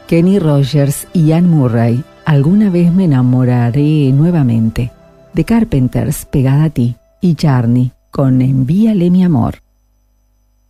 Kenny Rogers y Anne Murray, Alguna vez me enamoraré nuevamente. The Carpenters, Pegada a ti. Y Journey, con Envíale mi amor.